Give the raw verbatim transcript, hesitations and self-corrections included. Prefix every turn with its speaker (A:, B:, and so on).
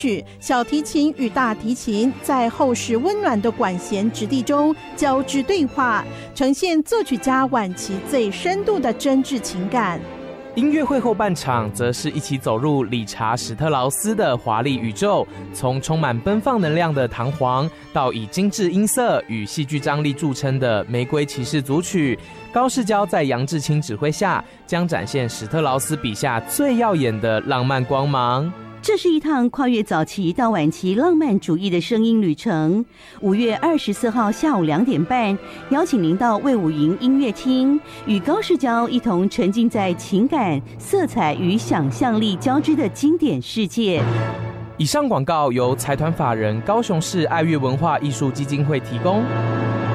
A: 小提琴与大提琴在厚实温暖的管弦质地中交织对话，呈现作曲家晚期最深度的真挚情感。
B: 音乐会后半场则是一起走入理查·史特劳斯的华丽宇宙，从充满奔放能量的弹簧到以精致音色与戏剧张力著称的《玫瑰骑士》组曲，高世娇在杨志清指挥下将展现史特劳斯笔下最耀眼的浪漫光芒。
C: 这是一趟跨越早期到晚期浪漫主义的声音旅程。五月二十四号下午两点半，邀请您到魏武营音乐厅，与高世娇一同沉浸在情感、色彩与想象力交织的经典世界。
B: 以上广告由财团法人高雄市爱乐文化艺术基金会提供。